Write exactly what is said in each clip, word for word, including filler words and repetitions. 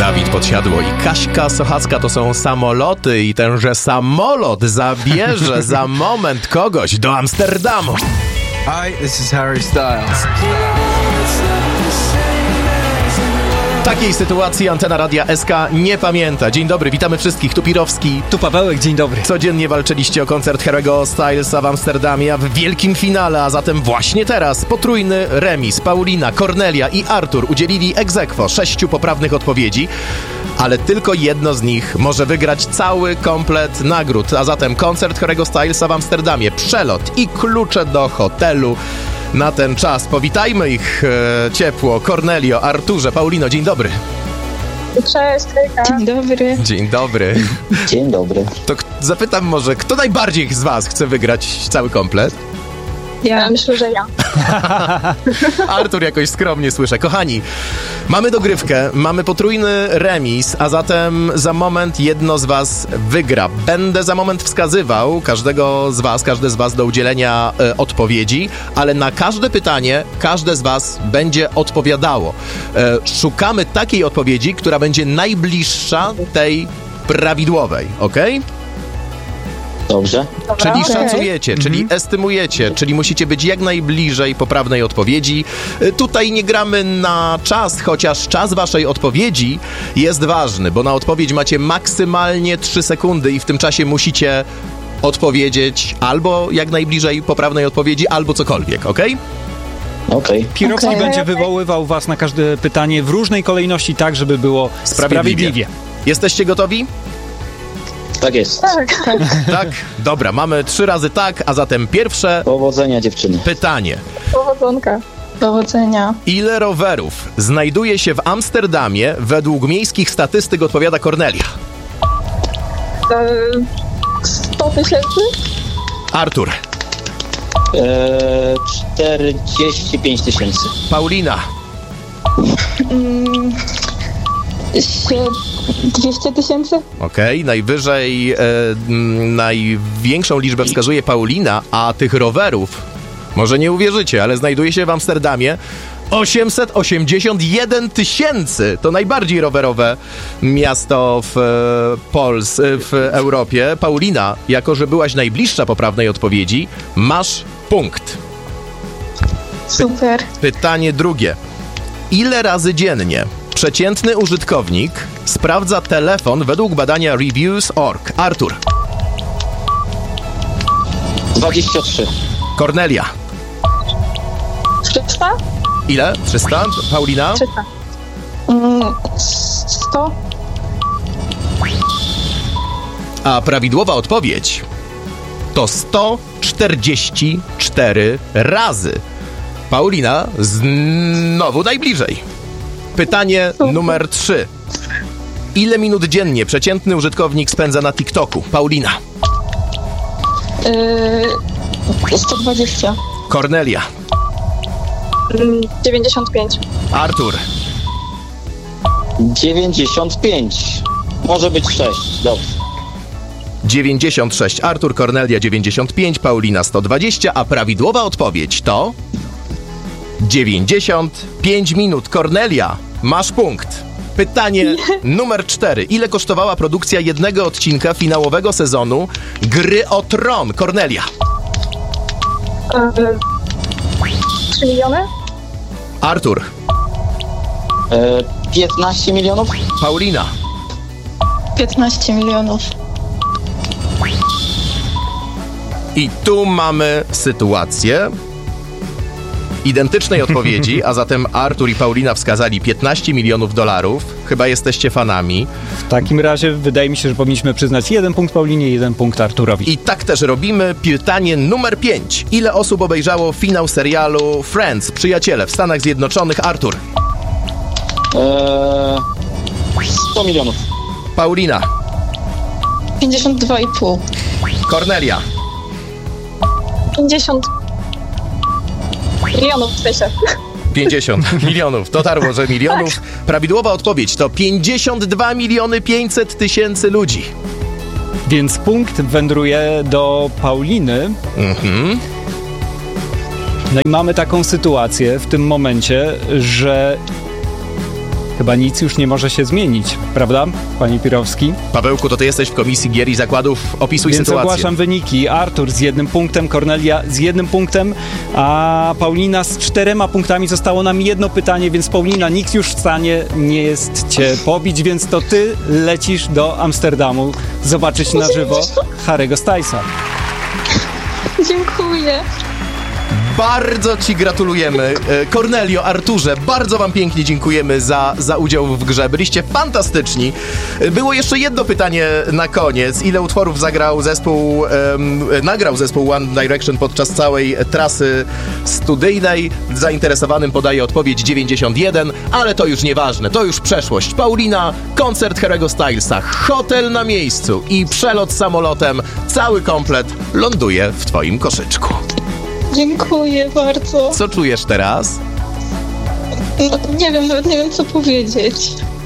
Dawid Podsiadło i Kaśka Sochacka to są samoloty i tenże samolot zabierze za moment kogoś do Amsterdamu. Hi, this is Harry Styles. Takiej sytuacji Antena Radia S K nie pamięta. Dzień dobry, witamy wszystkich. Tu Pirowski. Tu Pawełek, dzień dobry. Codziennie walczyliście o koncert Harry'ego Stylesa w Amsterdamie, a w wielkim finale, a zatem właśnie teraz potrójny remis. Paulina, Kornelia i Artur udzielili ex aequo sześciu poprawnych odpowiedzi, ale tylko jedno z nich może wygrać cały komplet nagród, a zatem koncert Harry'ego Stylesa w Amsterdamie, przelot i klucze do hotelu na ten czas. Powitajmy ich e, ciepło. Kornelio, Arturze, Paulino, dzień dobry. Cześć, hejka. Dzień dobry. Dzień dobry. Dzień dobry. To k- zapytam może, kto najbardziej z was chce wygrać cały komplet? Ja myślę, że ja. Artur jakoś skromnie słyszę. Kochani, mamy dogrywkę, mamy potrójny remis, a zatem za moment jedno z was wygra. Będę za moment wskazywał każdego z was, każde z was do udzielenia e, odpowiedzi, ale na każde pytanie każde z was będzie odpowiadało. E, szukamy takiej odpowiedzi, która będzie najbliższa tej prawidłowej, okej? Okay? Dobrze. Czyli okay. szacujecie, czyli Mhm. estymujecie, czyli musicie być jak najbliżej poprawnej odpowiedzi. Y, Tutaj nie gramy na czas, chociaż czas waszej odpowiedzi jest ważny, bo na odpowiedź macie maksymalnie trzy sekundy i w tym czasie musicie odpowiedzieć albo jak najbliżej poprawnej odpowiedzi, albo cokolwiek, okej? Okej. Okay. Pirowski Okay. będzie wywoływał was na każde pytanie w różnej kolejności, tak, żeby było Sprawiedliwie. sprawiedliwie. Jesteście gotowi? Tak jest. Tak. Tak? Dobra, mamy trzy razy tak, a zatem pierwsze Powodzenia, dziewczyny. pytanie. Powodzonka. Powodzenia. Ile rowerów znajduje się w Amsterdamie według miejskich statystyk, odpowiada Kornelia. E, sto tysięcy? Artur. Eee, czterdzieści pięć tysięcy. Paulina. Mm, sie- dwieście tysięcy? Okej, najwyżej, e, m, największą liczbę wskazuje Paulina, a tych rowerów, może nie uwierzycie, ale znajduje się w Amsterdamie osiemset osiemdziesiąt jeden tysięcy. To najbardziej rowerowe miasto w e, Pols, e, w Europie. Paulina, jako że byłaś najbliższa poprawnej odpowiedzi, masz punkt. Super. Pytanie drugie. Ile razy dziennie przeciętny użytkownik sprawdza telefon według badania reviews kropka org? Artur. dwadzieścia trzy. Kornelia. trzysta? Ile? trzysta? Paulina? trzysta. Mm, sto? A prawidłowa odpowiedź to sto czterdzieści cztery razy. Paulina znowu najbliżej. Pytanie numer trzy. Ile minut dziennie przeciętny użytkownik spędza na TikToku? Paulina. Yy, sto dwadzieścia. Kornelia. Mm, dziewięćdziesiąt pięć. Artur. dziewięćdziesiąt pięć. Może być sześć. Dobrze. dziewięćdziesiąt sześć. Artur, Kornelia dziewięćdziesiąt pięć, Paulina sto dwadzieścia, a prawidłowa odpowiedź to dziewięćdziesiąt pięć minut. Kornelia, masz punkt. Pytanie numer cztery. Ile kosztowała produkcja jednego odcinka finałowego sezonu Gry o Tron? Kornelia. E, trzy miliony? Artur. Eee, piętnaście milionów? Paulina. piętnaście milionów. I tu mamy sytuację identycznej odpowiedzi, a zatem Artur i Paulina wskazali piętnaście milionów dolarów. Chyba jesteście fanami. W takim razie wydaje mi się, że powinniśmy przyznać jeden punkt Paulinie, jeden punkt Arturowi. I tak też robimy. Pytanie numer pięć. Ile osób obejrzało finał serialu Friends, Przyjaciele w Stanach Zjednoczonych? Artur. Eee, sto milionów. Paulina. pięćdziesiąt dwa i pół. Kornelia. pięćdziesiąt milionów w sensie. pięćdziesiąt milionów. Dotarło, że milionów. Prawidłowa odpowiedź to pięćdziesiąt dwa miliony pięćset tysięcy ludzi. Więc punkt wędruje do Pauliny. Mhm. No i mamy taką sytuację w tym momencie, że Chyba nic już nie może się zmienić, prawda, panie Pirowski? Pawełku, to ty jesteś w komisji gier i zakładów. Opisuj Więc sytuację. ogłaszam wyniki. Artur z jednym punktem, Kornelia z jednym punktem, a Paulina z czterema punktami. Zostało nam jedno pytanie, więc Paulina, nikt już w stanie nie jest cię pobić, więc to ty lecisz do Amsterdamu zobaczyć na żywo Harry'ego Stylesa. Dziękuję. Bardzo ci gratulujemy. E, Kornelio, Arturze, bardzo wam pięknie dziękujemy za, za udział w grze. Byliście fantastyczni. E, Było jeszcze jedno pytanie na koniec. Ile utworów zagrał zespół, em, nagrał zespół One Direction podczas całej trasy studyjnej? Zainteresowanym podaje odpowiedź dziewięćdziesiąt jeden, ale to już nieważne, to już przeszłość. Paulina, koncert Harry'ego Stylesa, hotel na miejscu i przelot samolotem. Cały komplet ląduje w twoim koszyczku. Dziękuję bardzo. Co czujesz teraz? No, nie wiem, nawet nie wiem, co powiedzieć.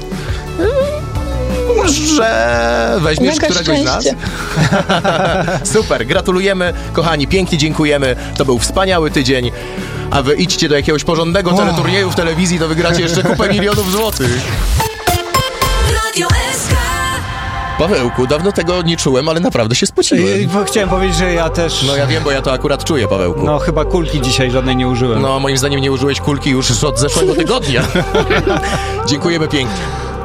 Że weźmiesz Mega któregoś z nas? szczęście. Super, gratulujemy, kochani, pięknie dziękujemy. To był wspaniały tydzień. A wy idźcie do jakiegoś porządnego teleturnieju w telewizji, to wygracie jeszcze kupę milionów złotych. Radio S K. Pawełku, dawno tego nie czułem, ale naprawdę się Yy, spociłem. bo chciałem powiedzieć, że ja też... No ja wiem, bo ja to akurat czuję, Pawełku. No chyba kulki dzisiaj żadnej nie użyłem. No, moim zdaniem nie użyłeś kulki już od zeszłego tygodnia. Dziękujemy pięknie.